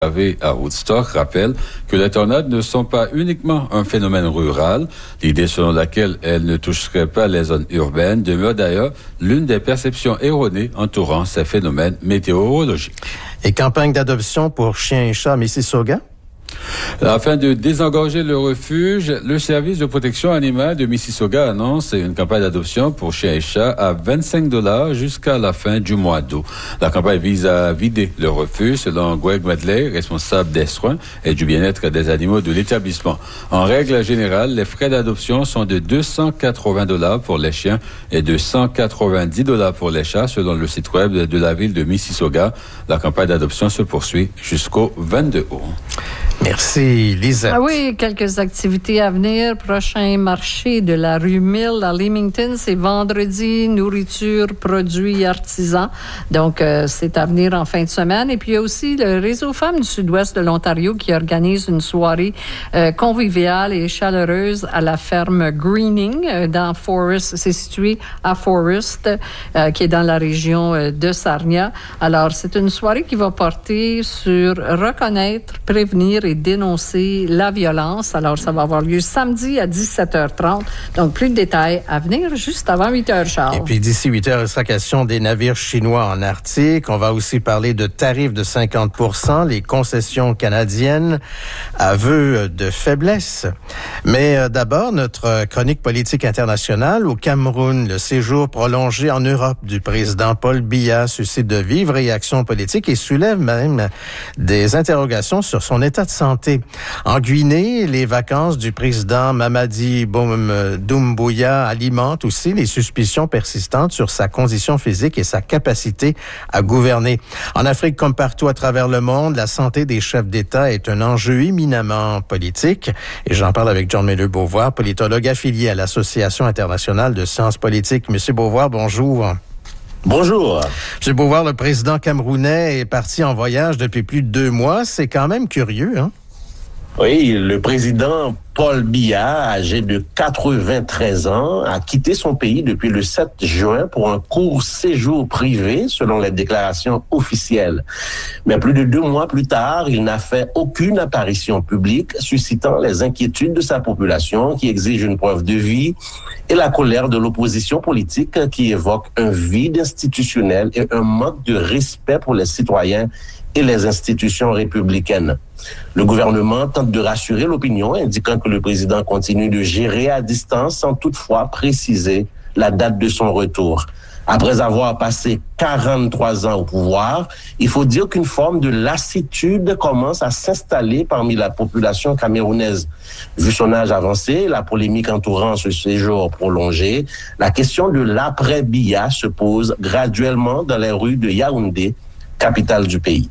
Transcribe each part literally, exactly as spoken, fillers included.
à Woodstock rappelle que les tornades ne sont pas uniquement un phénomène rural. L'idée selon laquelle elles ne toucheraient pas les zones urbaines demeure d'ailleurs l'une des perceptions erronées entourant ces phénomènes météorologiques. Et campagne d'adoption pour chiens et chats à Mississauga? Afin de désengorger le refuge, le service de protection animale de Mississauga annonce une campagne d'adoption pour chiens et chats à vingt-cinq dollars jusqu'à la fin du mois d'août. La campagne vise à vider le refuge, selon Greg Medley, responsable des soins et du bien-être des animaux de l'établissement. En règle générale, les frais d'adoption sont de deux cent quatre-vingts dollars pour les chiens et de cent quatre-vingt-dix dollars pour les chats, selon le site web de la ville de Mississauga. La campagne d'adoption se poursuit jusqu'au vingt-deux août. Merci, Lisa. Ah oui, quelques activités à venir. Prochain marché de la rue Mill à Leamington, c'est vendredi, nourriture, produits artisans. Donc, euh, c'est à venir en fin de semaine. Et puis, il y a aussi le Réseau Femmes du Sud-Ouest de l'Ontario qui organise une soirée euh, conviviale et chaleureuse à la ferme Greening euh, dans Forest. C'est situé à Forest, euh, qui est dans la région euh, de Sarnia. Alors, c'est une soirée qui va porter sur reconnaître, prévenir et dénoncer la violence. Alors, ça va avoir lieu samedi à dix-sept heures trente. Donc, plus de détails à venir juste avant huit heures, Charles. Et puis, d'ici huit heures, il sera question des navires chinois en Arctique. On va aussi parler de tarifs de cinquante pour cent, les concessions canadiennes, aveux de faiblesse. Mais euh, d'abord, notre chronique politique internationale au Cameroun. Le séjour prolongé en Europe du président Paul Biya suscite de vives réactions politiques et soulève même des interrogations sur son état de santé. En Guinée, les vacances du président Mamadi Doumbouya alimentent aussi les suspicions persistantes sur sa condition physique et sa capacité à gouverner. En Afrique, comme partout à travers le monde, la santé des chefs d'État est un enjeu éminemment politique. Et j'en parle avec John Melleux-Beauvoir, politologue affilié à l'Association internationale de sciences politiques. Monsieur Beauvoir, bonjour. Bonjour. Monsieur Beauvoir, le président camerounais est parti en voyage depuis plus de deux mois. C'est quand même curieux, hein? Oui, le président Paul Biya, âgé de quatre-vingt-treize ans, a quitté son pays depuis le sept juin pour un court séjour privé, selon les déclarations officielles. Mais plus de deux mois plus tard, il n'a fait aucune apparition publique, suscitant les inquiétudes de sa population qui exige une preuve de vie et la colère de l'opposition politique qui évoque un vide institutionnel et un manque de respect pour les citoyens et les institutions républicaines. Le gouvernement tente de rassurer l'opinion, indiquant que le président continue de gérer à distance sans toutefois préciser la date de son retour. Après avoir passé quarante-trois ans au pouvoir, il faut dire qu'une forme de lassitude commence à s'installer parmi la population camerounaise. Vu son âge avancé, la polémique entourant ce séjour prolongé, la question de l'après-Biya se pose graduellement dans les rues de Yaoundé, capitale du pays.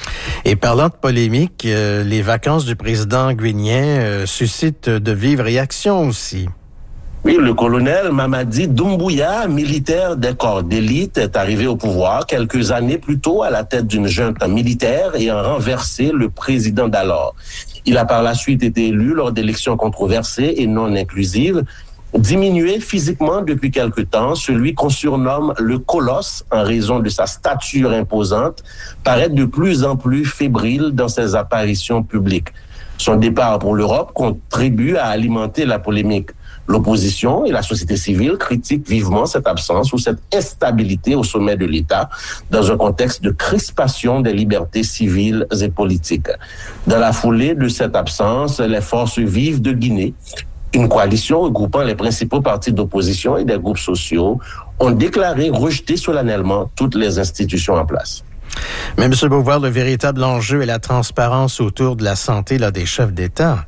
Et parlant de polémique, euh, les vacances du président guinéen euh, suscitent de vives réactions aussi. Oui, le colonel Mamadi Doumbouya, militaire des corps d'élite, est arrivé au pouvoir quelques années plus tôt à la tête d'une junte militaire et a renversé le président d'alors. Il a par la suite été élu lors d'élections controversées et non inclusives. Diminué physiquement depuis quelque temps, celui qu'on surnomme le colosse en raison de sa stature imposante paraît de plus en plus fébrile dans ses apparitions publiques. Son départ pour l'Europe contribue à alimenter la polémique. L'opposition et la société civile critiquent vivement cette absence ou cette instabilité au sommet de l'État dans un contexte de crispation des libertés civiles et politiques. Dans la foulée de cette absence, les forces vives de Guinée, une coalition regroupant les principaux partis d'opposition et des groupes sociaux, ont déclaré rejeter solennellement toutes les institutions en place. Mais M. Beauvoir, le véritable enjeu est la transparence autour de la santé là, des chefs d'État.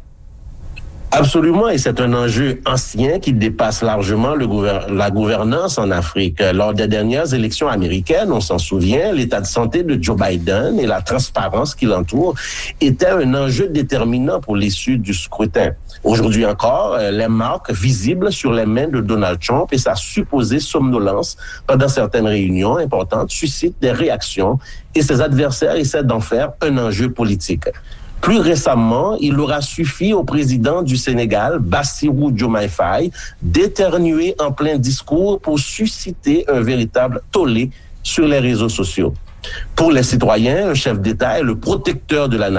Absolument, et c'est un enjeu ancien qui dépasse largement le gouver- la gouvernance en Afrique. Lors des dernières élections américaines, on s'en souvient, l'état de santé de Joe Biden et la transparence qui l'entoure étaient un enjeu déterminant pour l'issue du scrutin. Aujourd'hui encore, les marques visibles sur les mains de Donald Trump et sa supposée somnolence pendant certaines réunions importantes suscitent des réactions et ses adversaires essaient d'en faire un enjeu politique. Plus récemment, il aura suffi au président du Sénégal, Bassirou Diomaye Faye, d'éternuer en plein discours pour susciter un véritable tollé sur les réseaux sociaux. Pour les citoyens, un chef d'État est le protecteur de la nation.